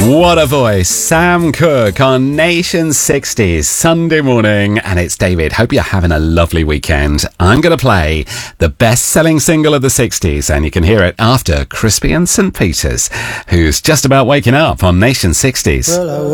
What a voice. Sam Cooke on Nation 60s Sunday morning. And it's David. Hope you're having a lovely weekend. I'm going to play the best-selling single of the 60s, and you can hear it after Crispy and St. Peter's, who's just about waking up on Nation 60s.